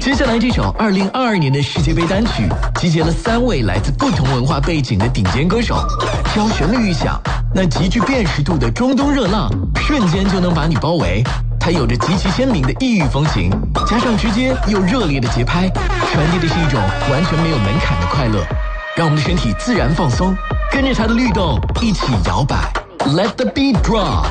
接下来这首2022年的世界杯单曲，集结了3位来自不同文化背景的顶尖歌手，只要旋律一响，那极具辨识度的中东热浪瞬间就能把你包围。它有着极其鲜明的异域风情，加上直接又热烈的节拍，传递的是一种完全没有门槛的快乐，让我们的身体自然放松，跟着它的律动一起摇摆。Let the beat drop。